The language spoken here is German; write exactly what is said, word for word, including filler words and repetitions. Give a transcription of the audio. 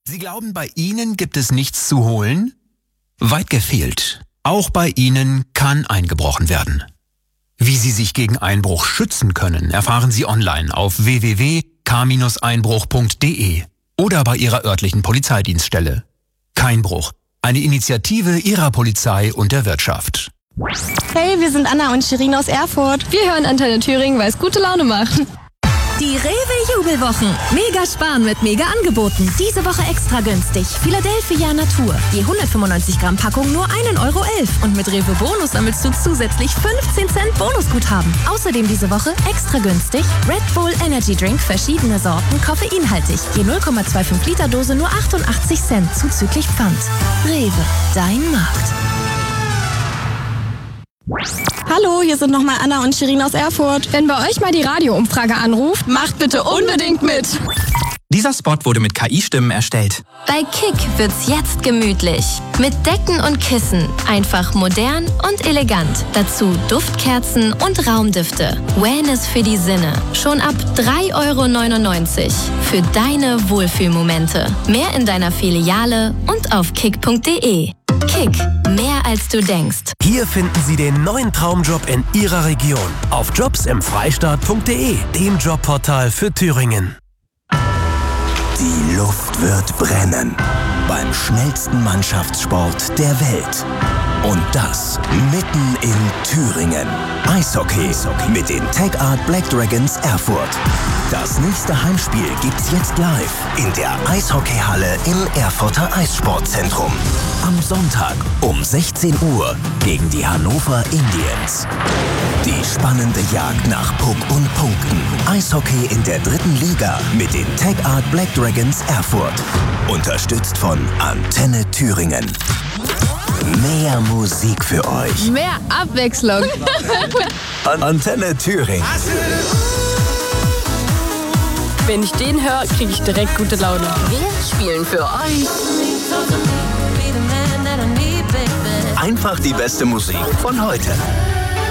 Sie glauben, bei Ihnen gibt es nichts zu holen? Weit gefehlt. Auch bei Ihnen kann eingebrochen werden. Wie Sie sich gegen Einbruch schützen können, erfahren Sie online auf w w w punkt k einbruch punkt d e oder bei Ihrer örtlichen Polizeidienststelle. Keinbruch, eine Initiative Ihrer Polizei und der Wirtschaft. Hey, wir sind Anna und Shirin aus Erfurt. Wir hören Antenne Thüringen, weil es gute Laune macht. Die Rewe-Jubelwochen. Mega sparen mit mega Angeboten. Diese Woche extra günstig. Philadelphia Natur. Die hundertfünfundneunzig Gramm Packung nur ein Euro elf. Und mit Rewe Bonus sammelst du zusätzlich fünfzehn Cent Bonusguthaben. Außerdem diese Woche extra günstig Red Bull Energy Drink, verschiedene Sorten, koffeinhaltig. Die null Komma fünfundzwanzig Liter Dose nur achtundachtzig Cent zuzüglich Pfand. Rewe, dein Markt. Hallo, hier sind nochmal Anna und Shirin aus Erfurt. Wenn bei euch mal die Radioumfrage anruft, macht bitte unbedingt mit. Dieser Spot wurde mit K I-Stimmen erstellt. Bei Kick wird's jetzt gemütlich. Mit Decken und Kissen. Einfach modern und elegant. Dazu Duftkerzen und Raumdüfte. Wellness für die Sinne. Schon ab drei Euro neunundneunzig. Für deine Wohlfühlmomente. Mehr in deiner Filiale und auf kick punkt d e. Kick. Mehr als du denkst. Hier finden Sie den neuen Traumjob in Ihrer Region. Auf jobs im freistaat punkt d e, dem Jobportal für Thüringen. Die Luft wird brennen beim schnellsten Mannschaftssport der Welt. Und das mitten in Thüringen. Eishockey mit den Tech Art Black Dragons Erfurt. Das nächste Heimspiel gibt's jetzt live in der Eishockeyhalle im Erfurter Eissportzentrum. Am Sonntag um sechzehn Uhr gegen die Hannover Indians. Die spannende Jagd nach Puck und Punkten. Eishockey in der dritten Liga mit den Tech Art Black Dragons Erfurt. Unterstützt von Antenne Thüringen. Mehr Musik für euch. Mehr Abwechslung. Antenne Thüringen. Wenn ich den höre, kriege ich direkt gute Laune. Wir spielen für euch. Einfach die beste Musik von heute.